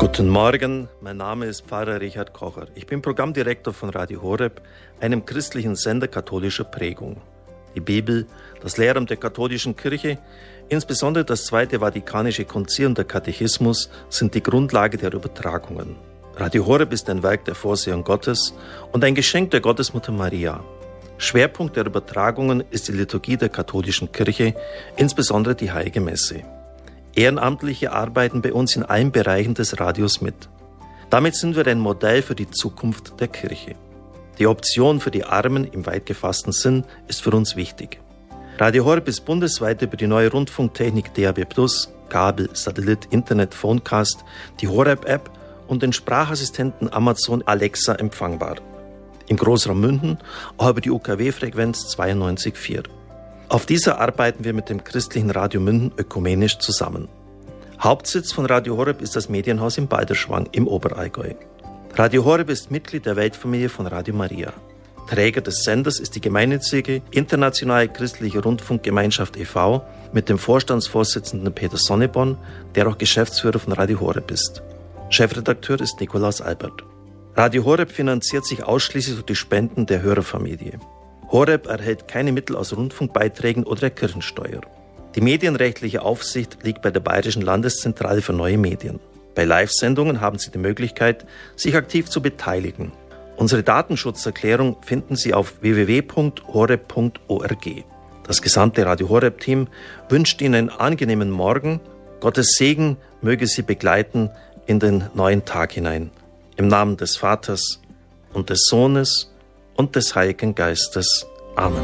Guten Morgen, mein Name ist Pfarrer Richard Kocher. Ich bin Programmdirektor von Radio Horeb, einem christlichen Sender katholischer Prägung. Die Bibel, das Lehramt der katholischen Kirche, insbesondere das Zweite Vatikanische Konzil und der Katechismus sind die Grundlage der Übertragungen. Radio Horeb ist ein Werk der Vorsehung Gottes und ein Geschenk der Gottesmutter Maria. Schwerpunkt der Übertragungen ist die Liturgie der katholischen Kirche, insbesondere die Heilige Messe. Ehrenamtliche arbeiten bei uns in allen Bereichen des Radios mit. Damit sind wir ein Modell für die Zukunft der Kirche. Die Option für die Armen im weit gefassten Sinn ist für uns wichtig. Radio Horeb ist bundesweit über die neue Rundfunktechnik DAB+, Kabel, Satellit, Internet, Phonecast, die Horeb-App und den Sprachassistenten Amazon Alexa empfangbar. Im Großraum München auch über die UKW-Frequenz 92,4. Auf dieser arbeiten wir mit dem christlichen Radio München ökumenisch zusammen. Hauptsitz von Radio Horeb ist das Medienhaus in Balderschwang im Oberallgäu. Radio Horeb ist Mitglied der Weltfamilie von Radio Maria. Träger des Senders ist die gemeinnützige Internationale Christliche Rundfunkgemeinschaft e.V. mit dem Vorstandsvorsitzenden Peter Sonneborn, der auch Geschäftsführer von Radio Horeb ist. Chefredakteur ist Nikolaus Albert. Radio Horeb finanziert sich ausschließlich durch die Spenden der Hörerfamilie. Horeb erhält keine Mittel aus Rundfunkbeiträgen oder der Kirchensteuer. Die medienrechtliche Aufsicht liegt bei der Bayerischen Landeszentrale für neue Medien. Bei Live-Sendungen haben Sie die Möglichkeit, sich aktiv zu beteiligen. Unsere Datenschutzerklärung finden Sie auf www.horeb.org. Das gesamte Radio Horeb-Team wünscht Ihnen einen angenehmen Morgen. Gottes Segen möge Sie begleiten in den neuen Tag hinein. Im Namen des Vaters und des Sohnes und des Heiligen Geistes. Amen.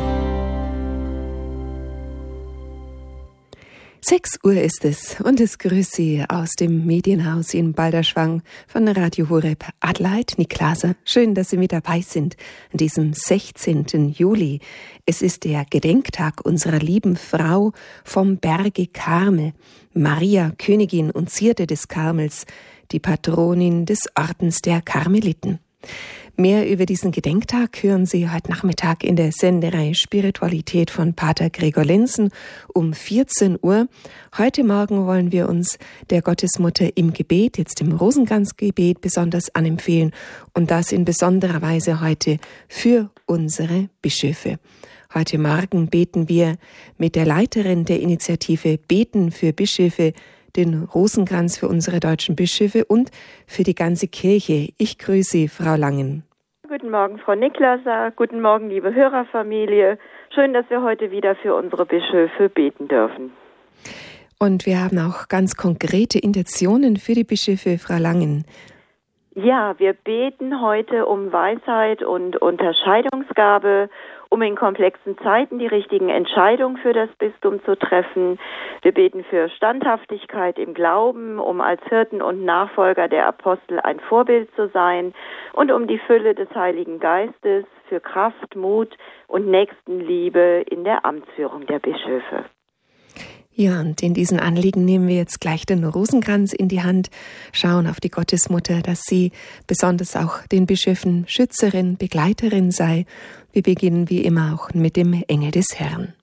6 Uhr ist es und es grüßt Sie aus dem Medienhaus in Balderschwang von Radio Horeb Adelheid Niklaser. Schön, dass Sie mit dabei sind an diesem 16. Juli. Es ist der Gedenktag unserer lieben Frau vom Berge Karmel, Maria, Königin und Zierde des Karmels, die Patronin des Ordens der Karmeliten. Mehr über diesen Gedenktag hören Sie heute Nachmittag in der Sendereihe Spiritualität von Pater Gregor Lenzen um 14 Uhr. Heute Morgen wollen wir uns der Gottesmutter im Gebet, jetzt im Rosenkranzgebet, besonders anempfehlen und das in besonderer Weise heute für unsere Bischöfe. Heute Morgen beten wir mit der Leiterin der Initiative Beten für Bischöfe, den Rosenkranz für unsere deutschen Bischöfe und für die ganze Kirche. Ich grüße Sie, Frau Langen. Guten Morgen, Frau Niklaser. Guten Morgen, liebe Hörerfamilie. Schön, dass wir heute wieder für unsere Bischöfe beten dürfen. Und wir haben auch ganz konkrete Intentionen für die Bischöfe, Frau Langen. Ja, wir beten heute um Weisheit und Unterscheidungsgabe, um in komplexen Zeiten die richtigen Entscheidungen für das Bistum zu treffen. Wir beten für Standhaftigkeit im Glauben, um als Hirten und Nachfolger der Apostel ein Vorbild zu sein und um die Fülle des Heiligen Geistes, für Kraft, Mut und Nächstenliebe in der Amtsführung der Bischöfe. Ja, und in diesen Anliegen nehmen wir jetzt gleich den Rosenkranz in die Hand, schauen auf die Gottesmutter, dass sie besonders auch den Bischöfen Schützerin, Begleiterin sei. Wir beginnen wie immer auch mit dem Engel des Herrn.